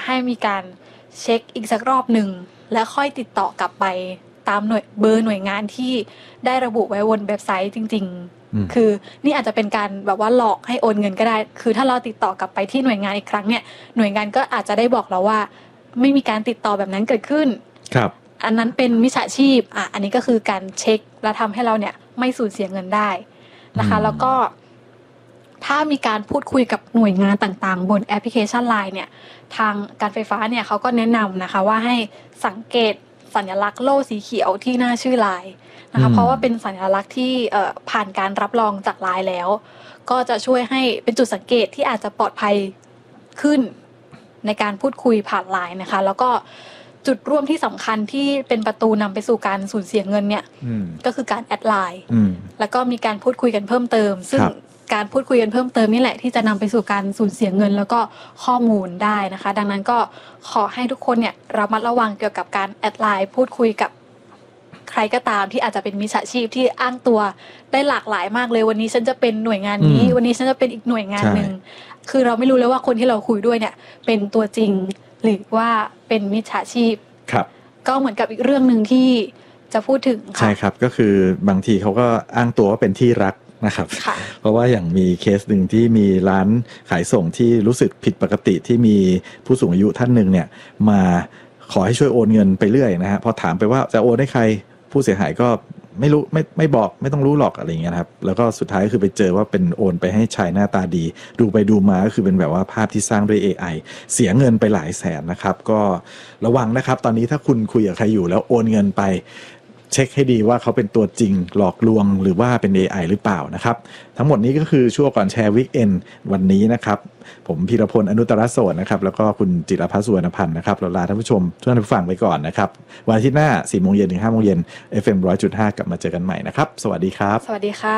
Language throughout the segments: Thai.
ให้มีการเช็คอีกสักรอบหนึ่งแล้วค่อยติดต่อกลับไปตามเบอร์หน่วยงานที่ได้ระบุไว้บนเว็บไซต์จริงๆคือนี่อาจจะเป็นการแบบว่าหลอกให้โอนเงินก็ได้คือถ้าเราติดต่อกลับไปที่หน่วยงานอีกครั้งเนี่ยหน่วยงานก็อาจจะได้บอกเราว่าไม่มีการติดต่อแบบนั้นเกิดขึ้นครับอันนั้นเป็นมิจฉาชีพอันนี้ก็คือการเช็คและทำให้เราเนี่ยไม่สูญเสียเงินได้นะคะแล้วก็ถ้ามีการพูดคุยกับหน่วยงานต่างๆบนแอปพลิเคชัน LINE เนี่ยทางการไฟฟ้าเนี่ยเขาก็แนะนำนะคะว่าให้สังเกตสัญลักษณ์โล่สีเขียวที่หน้าชื่อ LINE นะคะเพราะว่าเป็นสัญลักษณ์ที่ผ่านการรับรองจาก LINE แล้วก็จะช่วยให้เป็นจุดสังเกตที่อาจจะปลอดภัยขึ้นในการพูดคุยผ่าน LINE นะคะแล้วก็จุดร่วมที่สำคัญที่เป็นประตูนำไปสู่การสูญเสียเงินเนี่ยก็คือการแอดไลน์แล้วก็มีการพูดคุยกันเพิ่มเติมซึ่งการพูดคุยกันเพิ่มเติมนี่แหละที่จะนำไปสู่การสูญเสียเงินแล้วก็ข้อมูลได้นะคะดังนั้นก็ขอให้ทุกคนเนี่ยระมัดระวังเกี่ยวกับการแอดไลน์พูดคุยกับใครก็ตามที่อาจจะเป็นมิจฉาชีพที่อ้างตัวได้หลากหลายมากเลยวันนี้ฉันจะเป็นหน่วยงานนี้วันนี้ฉันจะเป็นอีกหน่วยงานนึงคือเราไม่รู้เลยว่าคนที่เราคุยด้วยเนี่ยเป็นตัวจริงหรือว่าเป็นมิจฉาชีพครับก็เหมือนกับอีกเรื่องนึงที่จะพูดถึงใช่ครับก็คือบางทีเขาก็อ้างตัวว่าเป็นที่รักนะครับเพราะว่าอย่างมีเคสหนึ่งที่มีร้านขายส่งที่รู้สึกผิดปกติที่มีผู้สูงอายุท่านหนึ่งเนี่ยมาขอให้ช่วยโอนเงินไปเรื่อยนะฮะพอถามไปว่าจะโอนให้ใครผู้เสียหายก็ไม่รู้ไม่บอกไม่ต้องรู้หรอกอะไรอย่างเงี้ยครับแล้วก็สุดท้ายก็คือไปเจอว่าเป็นโอนไปให้ชายหน้าตาดีดูไปดูมาก็คือเป็นแบบว่าภาพที่สร้างด้วย AI เสียเงินไปหลายแสนนะครับก็ระวังนะครับตอนนี้ถ้าคุณคุยกับใครอยู่แล้วโอนเงินไปเช็คให้ดีว่าเขาเป็นตัวจริงหลอกลวงหรือว่าเป็น AI หรือเปล่านะครับทั้งหมดนี้ก็คือช่วงก่อนแชร์วีคเอนด์วันนี้นะครับผมพีรพลอนุตตรโสตนะครับแล้วก็คุณจิรพัฒน์สุวรรณพันธ์นะครับเราลาท่านผู้ชมทุกท่านผู้ฟังไปก่อนนะครับวันอาทิตย์หน้า 4:00 นถึง 5:00 น FM 100.5 กลับมาเจอกันใหม่นะครับสวัสดีครับสวัสดีค่ะ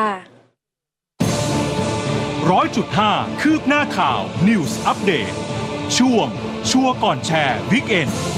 100.5 คืบหน้าข่าว News Update ช่วงชัวร์ก่อนแชร์วีคเอนด์